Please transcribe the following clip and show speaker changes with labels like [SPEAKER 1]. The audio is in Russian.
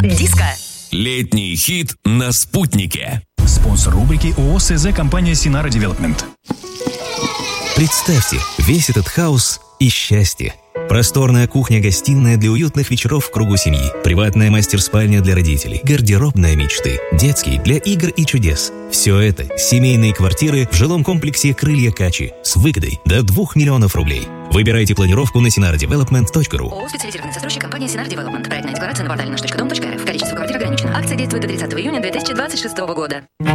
[SPEAKER 1] Диско.
[SPEAKER 2] Летний хит на спутнике.
[SPEAKER 3] Спонсор рубрики ООО СЗ компания Sinara Development.
[SPEAKER 4] Представьте, весь этот хаос и счастье. Просторная кухня-гостиная для уютных вечеров в кругу семьи, приватная мастер-спальня для родителей, гардеробная мечты, детский для игр и чудес. Все это – семейные квартиры в жилом комплексе «Крылья Качи» с выгодой до 2 миллионов рублей. Выбирайте планировку на sinaradevelopment.ru.
[SPEAKER 1] ООО «Специализированный застройщик» компания Sinara Development. Проектная декларация на портале наш.дом.рф. Количество квартир ограничено. Акция действует до 30 июня 2026 года.